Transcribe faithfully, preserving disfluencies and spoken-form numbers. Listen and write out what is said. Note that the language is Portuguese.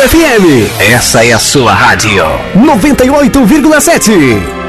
F M. Essa é a sua rádio. noventa e oito vírgula sete.